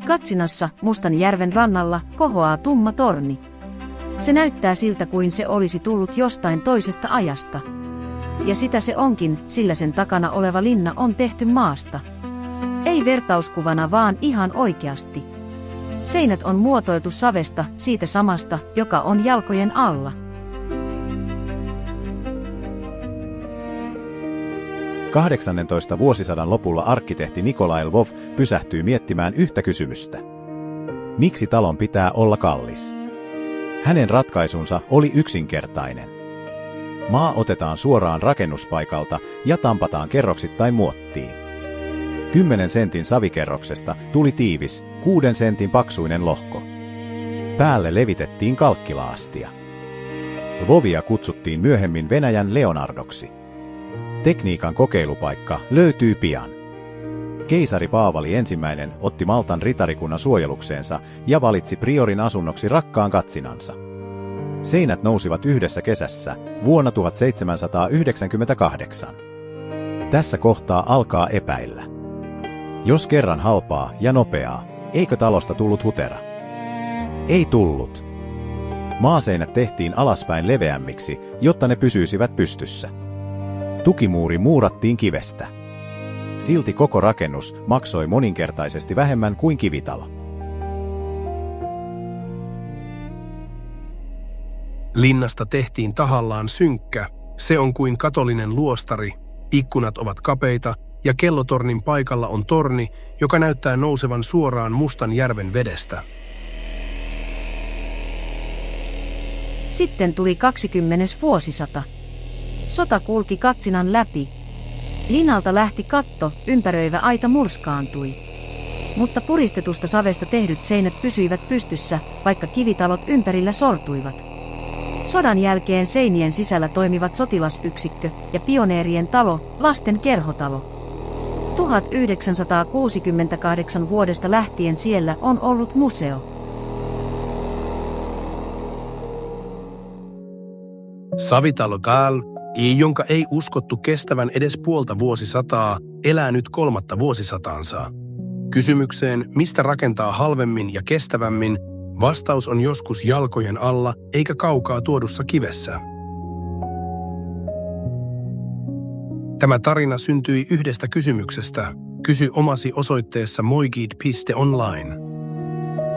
Katsinassa Mustanjärven rannalla kohoaa tumma torni. Se näyttää siltä kuin se olisi tullut jostain toisesta ajasta. Ja sitä se onkin, sillä sen takana oleva linna on tehty maasta. Ei vertauskuvana, vaan ihan oikeasti. Seinät on muotoiltu savesta, siitä samasta, joka on jalkojen alla. XVIII vuosisadan lopulla arkkitehti Nikolai Lvov pysähtyi miettimään yhtä kysymystä. Miksi talon pitää olla kallis? Hänen ratkaisunsa oli yksinkertainen. Maa otetaan suoraan rakennuspaikalta ja tampataan kerroksittain muottiin. 10 sentin savikerroksesta tuli tiivis, 6 sentin paksuinen lohko. Päälle levitettiin kalkkilaastia. Lvovia kutsuttiin myöhemmin Venäjän Leonardoksi. Tekniikan kokeilupaikka löytyy pian. Keisari Paavali I otti Maltan ritarikunnan suojelukseensa ja valitsi priorin asunnoksi rakkaan katsinansa. Seinät nousivat yhdessä kesässä vuonna 1798. Tässä kohtaa alkaa epäillä. Jos kerran halpaa ja nopeaa, eikö talosta tullut hutera? Ei tullut. Maaseinät tehtiin alaspäin leveämmiksi, jotta ne pysyisivät pystyssä. Tukimuuri muurattiin kivestä. Silti koko rakennus maksoi moninkertaisesti vähemmän kuin kivitalo. Linnasta tehtiin tahallaan synkkä, se on kuin katolinen luostari, ikkunat ovat kapeita ja kellotornin paikalla on torni, joka näyttää nousevan suoraan Mustanjärven vedestä. Sitten tuli 20. vuosisata. Sota kulki katsinan läpi. Linnalta lähti katto, ympäröivä aita murskaantui. Mutta puristetusta savesta tehdyt seinät pysyivät pystyssä, vaikka kivitalot ympärillä sortuivat. Sodan jälkeen seinien sisällä toimivat sotilasyksikkö ja pioneerien talo, lasten kerhotalo. 1968 vuodesta lähtien siellä on ollut museo. Savitalo Gaal, jonka ei uskottu kestävän edes puolta vuosisataa, elää nyt 3. vuosisataansa. Kysymykseen, mistä rakentaa halvemmin ja kestävämmin, vastaus on joskus jalkojen alla eikä kaukaa tuodussa kivessä. Tämä tarina syntyi yhdestä kysymyksestä. Kysy omasi osoitteessa moigid.online.